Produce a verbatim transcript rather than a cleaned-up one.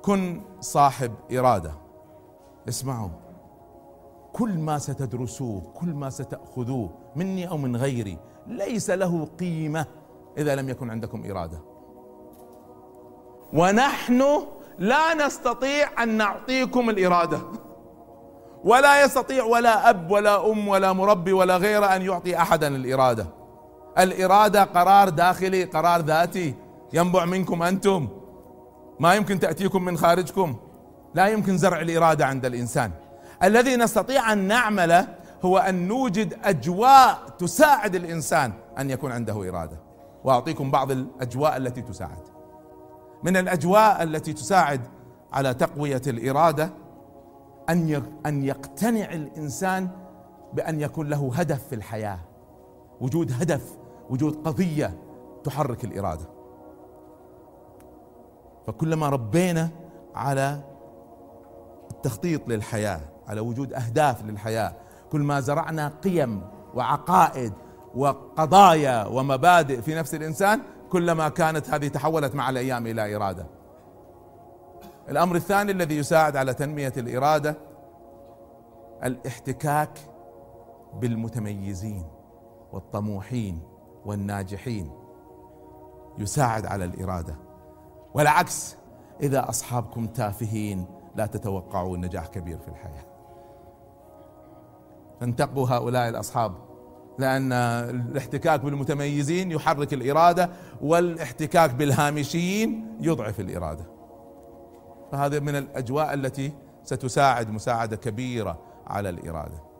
كن صاحب إرادة. اسمعوا، كل ما ستدرسوه، كل ما ستأخذوه مني أو من غيري ليس له قيمة إذا لم يكن عندكم إرادة. ونحن لا نستطيع أن نعطيكم الإرادة، ولا يستطيع ولا أب ولا أم ولا مربي ولا غيره أن يعطي أحدا الإرادة. الإرادة قرار داخلي، قرار ذاتي ينبع منكم أنتم، ما يمكن تأتيكم من خارجكم. لا يمكن زرع الإرادة عند الإنسان. الذي نستطيع أن نعمله هو أن نوجد أجواء تساعد الإنسان أن يكون عنده إرادة. وأعطيكم بعض الأجواء التي تساعد. من الأجواء التي تساعد على تقوية الإرادة أن أن يقتنع الإنسان بأن يكون له هدف في الحياة، وجود هدف، وجود قضية تحرك الإرادة. فكلما ربينا على التخطيط للحياة، على وجود أهداف للحياة، كل ما زرعنا قيم وعقائد وقضايا ومبادئ في نفس الإنسان، كلما كانت هذه تحولت مع الأيام إلى إرادة. الأمر الثاني الذي يساعد على تنمية الإرادة الاحتكاك بالمتميزين والطموحين والناجحين، يساعد على الإرادة. والعكس، إذا أصحابكم تافهين لا تتوقعوا نجاح كبير في الحياة. فانتقوا هؤلاء الأصحاب، لأن الاحتكاك بالمتميزين يحرك الإرادة، والاحتكاك بالهامشيين يضعف الإرادة. فهذا من الأجواء التي ستساعد مساعدة كبيرة على الإرادة.